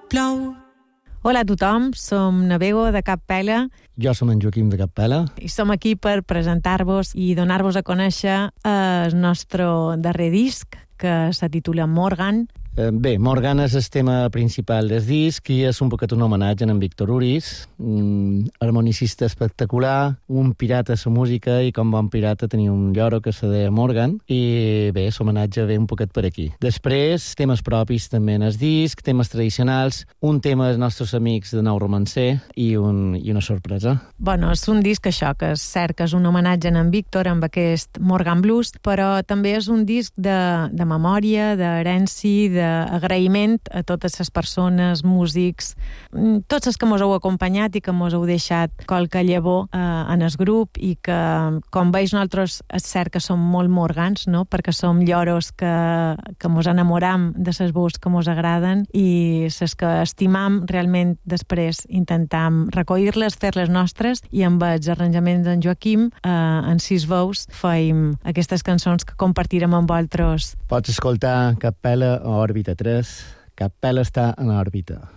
plou. Hola a tothom, som Navego de Capella. Jo som en Joaquim de Capella. I som aquí per presentar-vos i donar-vos a conèixer el nostre darrer disc, que se titula Morgan. Bé, Morgan és el tema principal del disc i és un poquet un homenatge a en Víctor Uris, un harmonicista espectacular, un pirata a la música i com bon pirata tenia un lloro que se deia Morgan i bé, l'homenatge ve un poquet per aquí. Després, temes propis també en el disc, temes tradicionals, un tema dels nostres amics de Nou Romancer i una sorpresa. Bueno, és un disc això, que és cert que és un homenatge a en Víctor amb aquest Morgan Blues, però també és un disc de memòria, d'herència, d'agraïment a totes les persones, músics, tots els que mos heu acompanyat i que mos heu deixat qualque llavor en el grup i que, com veus, nosaltres és cert que som molt morgans, no? Perquè som lloros que mos enamoram de les veus que mos agraden i les que estimam realment després intentam recollir-les, fer-les nostres i amb els arranjaments d'en Joaquim en 6 veus feim aquestes cançons que compartirem amb vosaltres. Pots escoltar Capella a Òrbita 3. Capella està en òrbita.